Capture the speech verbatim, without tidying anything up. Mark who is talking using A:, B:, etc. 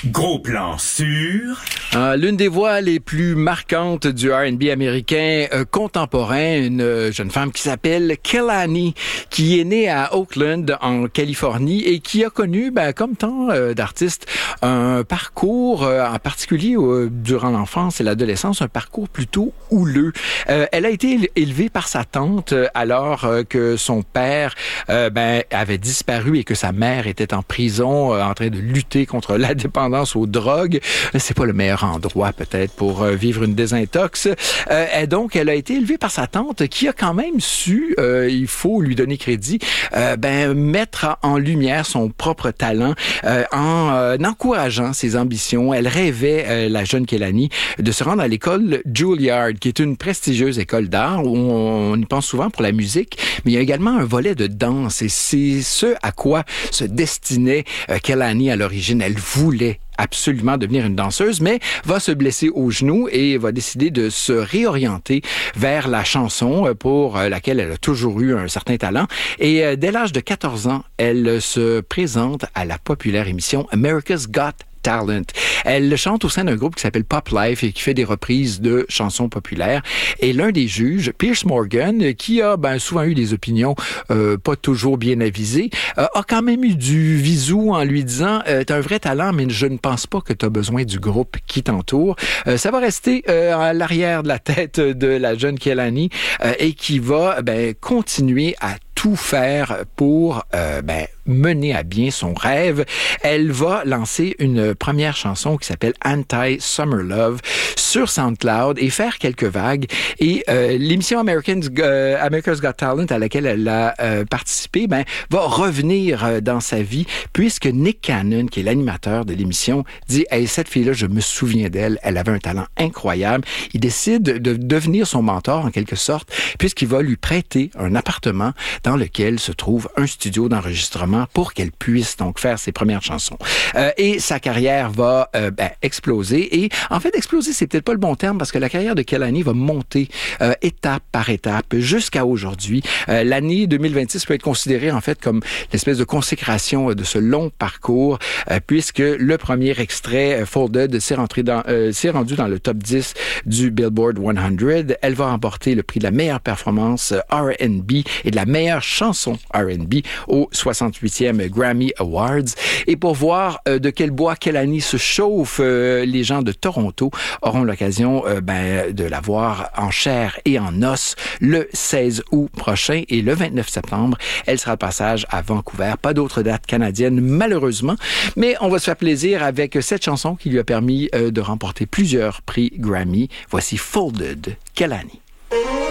A: Gros plan sur...
B: Euh, l'une des voix les plus marquantes du R and B américain euh, contemporain, une euh, jeune femme qui s'appelle Kehlani, qui est née à Oakland, en Californie, et qui a connu, ben, comme tant euh, d'artistes, un parcours, euh, en particulier euh, durant l'enfance et l'adolescence, un parcours plutôt houleux. Euh, elle a été élevée par sa tante euh, alors euh, que son père euh, ben, avait disparu et que sa mère était en prison euh, en train de lutter contre la dépendance aux drogues. C'est pas le meilleur endroit peut-être pour euh, vivre une désintox. Euh, et donc, elle a été élevée par sa tante qui a quand même su, euh, il faut lui donner crédit, euh, ben mettre en lumière son propre talent euh, en euh, encourageant ses ambitions. Elle rêvait, euh, la jeune Kehlani, de se rendre à l'école Juilliard, qui est une prestigieuse école d'art où on, on y pense souvent pour la musique, mais il y a également un volet de danse et c'est ce à quoi se destinait euh, Kehlani à l'origine. Elle voulait absolument devenir une danseuse, mais va se blesser au genou et va décider de se réorienter vers la chanson pour laquelle elle a toujours eu un certain talent. Et dès l'âge de quatorze ans, elle se présente à la populaire émission America's Got Talent. Elle chante au sein d'un groupe qui s'appelle Pop Life et qui fait des reprises de chansons populaires. Et l'un des juges, Piers Morgan, qui a ben, souvent eu des opinions euh, pas toujours bien avisées, euh, a quand même eu du visou en lui disant euh, « T'as un vrai talent, mais je ne pense pas que t'as besoin du groupe qui t'entoure. Euh, » Ça va rester euh, à l'arrière de la tête de la jeune Kehlani euh, et qui va ben, continuer à tout faire pour euh, ben, mener à bien son rêve. Elle va lancer une première chanson qui s'appelle Anti-Summer Love sur SoundCloud et faire quelques vagues. Et euh, l'émission Americans, euh, America's Got Talent à laquelle elle a euh, participé ben, va revenir euh, dans sa vie puisque Nick Cannon, qui est l'animateur de l'émission, dit hey, « Cette fille-là, je me souviens d'elle, elle avait un talent incroyable. » Il décide de devenir son mentor en quelque sorte puisqu'il va lui prêter un appartement dans lequel se trouve un studio d'enregistrement pour qu'elle puisse donc faire ses premières chansons. Euh, et sa carrière va euh, ben, exploser. Et en fait, exploser, c'est peut-être pas le bon terme parce que la carrière de Kehlani va monter euh, étape par étape jusqu'à aujourd'hui. Euh, l'année deux mille vingt-six peut être considérée en fait comme l'espèce de consécration de ce long parcours euh, puisque le premier extrait, euh, Folded, s'est, rentré dans, euh, s'est rendu dans le top dix du Billboard cent. Elle va remporter le prix de la meilleure performance R and B et de la meilleure chanson R and B au soixante-huitième Grammy Awards. Et pour voir euh, de quel bois Kehlani se chauffe, euh, les gens de Toronto auront l'occasion euh, ben, de la voir en chair et en os le seize août prochain et le vingt-neuf septembre. Elle sera de passage à Vancouver. Pas d'autres dates canadiennes, malheureusement, mais on va se faire plaisir avec cette chanson qui lui a permis euh, de remporter plusieurs prix Grammy. Voici Folded, Kehlani.